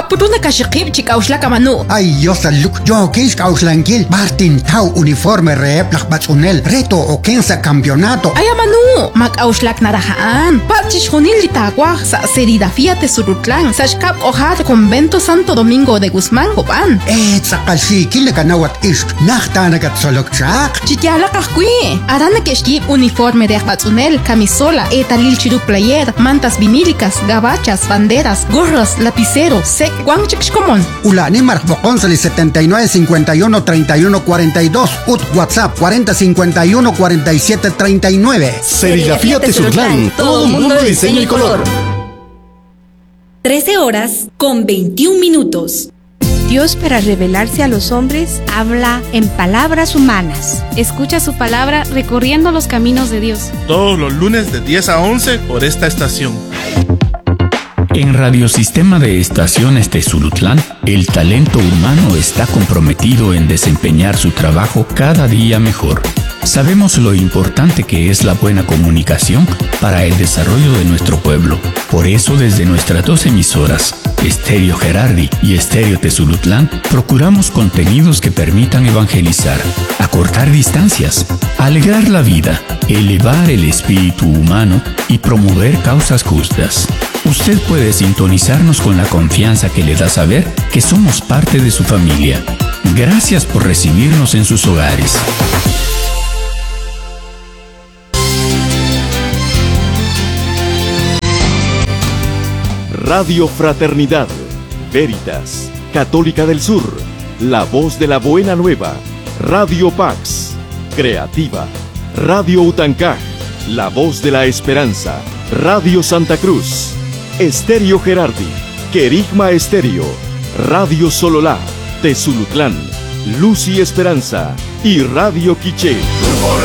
apuruna kashikip auslaka manu. Ay, Dios saluk, yo kis kauslankil, Martin Tau uniforme reeplak batzunel, reto o kensa campeonato. Ay, manu, mak auslak narahaan. Pachish hunil litakwaj sa Serigrafía Tesulutlan, sashkap ojad Convento Santo Domingo de Guzmán, Copan. Tsakalsi, kile kanawat ish, nachtanagat solokchak. Chityala kahkui, arana keshkip uniforme de batzunel, camisola, etalil chiru player, mantas vinílicas, gabachas, banderas, gorras, lapicero, sec, guanchikshkomon. Ulani marfoconsali 79 51 31 42, ut WhatsApp 40 51 47 39. Serigrafía Tesulutlan, todo mundo de diseño y color. 13:21. Dios, para revelarse a los hombres, habla en palabras humanas. Escucha su palabra recorriendo los caminos de Dios. Todos los lunes de 10 a 11 por esta estación. En Radiosistema de Estaciones Tesulutlan, el talento humano está comprometido en desempeñar su trabajo cada día mejor. Sabemos lo importante que es la buena comunicación para el desarrollo de nuestro pueblo. Por eso, desde nuestras dos emisoras, Estéreo Gerardi y Estéreo Tesulutlan, procuramos contenidos que permitan evangelizar, acortar distancias, alegrar la vida, elevar el espíritu humano y promover causas justas. Usted puede sintonizarnos con la confianza que le da saber que somos parte de su familia. Gracias por recibirnos en sus hogares. Radio Fraternidad, Veritas, Católica del Sur, La Voz de la Buena Nueva, Radio Pax, Creativa, Radio Utancaj, La Voz de la Esperanza, Radio Santa Cruz, Estéreo Gerardi, Querigma Estéreo, Radio Sololá, Tesulutlan, Luz y Esperanza y Radio Quiché.